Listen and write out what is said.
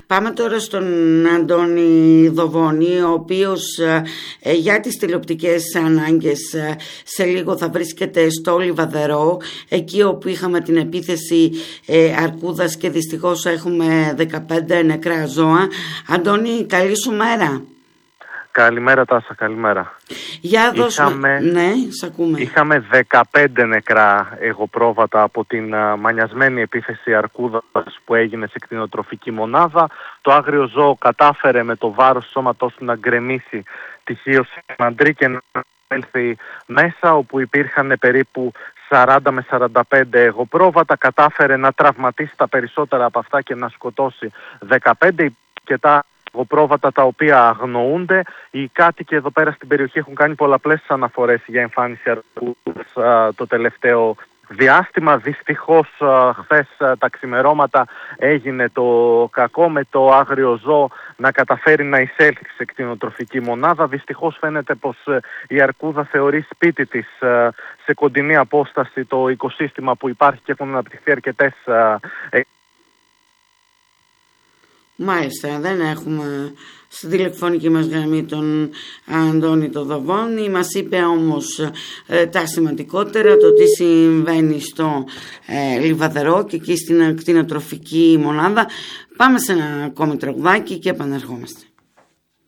Πάμε τώρα στον Αντώνη Δοβώνη, ο οποίος για τις τηλεοπτικές ανάγκες σε λίγο θα βρίσκεται στο Λιβαδερό, εκεί όπου είχαμε την επίθεση αρκούδας και δυστυχώς έχουμε 15 νεκρά ζώα. Αντώνη, καλή σου μέρα. Καλημέρα Τάσα, καλημέρα. Για δώσουμε... Ναι, σ' ακούμε. Είχαμε 15 νεκρά εγωπρόβατα από την μανιασμένη επίθεση αρκούδας που έγινε σε κτηνοτροφική μονάδα. Το άγριο ζώο κατάφερε με το βάρος του σώματός του να γκρεμίσει τυχείως μαντρί και να έλθει μέσα, όπου υπήρχαν περίπου 40 με 45 εγωπρόβατα. Κατάφερε να τραυματίσει τα περισσότερα από αυτά και να σκοτώσει 15 και τα εγωπρόβατα τα οποία αγνοούνται. Οι κάτοικοι εδώ πέρα στην περιοχή έχουν κάνει πολλαπλές αναφορές για εμφάνιση αρκούδας το τελευταίο διάστημα. Δυστυχώς χθες τα ξημερώματα έγινε το κακό, με το άγριο ζώο να καταφέρει να εισέλθει σε κτηνοτροφική μονάδα. Δυστυχώς φαίνεται πως η αρκούδα θεωρεί σπίτι της σε κοντινή απόσταση το οικοσύστημα που υπάρχει και έχουν αναπτυχθεί αρκετές. Μάλιστα, δεν έχουμε στην τηλεφωνική μας γραμμή τον Αντώνη το Δοβώνη. Μας είπε όμως τα σημαντικότερα, το τι συμβαίνει στο Λιβαδερό και εκεί στην κτηνοτροφική μονάδα. Πάμε σε ένα ακόμη τραγουδάκι και επανερχόμαστε.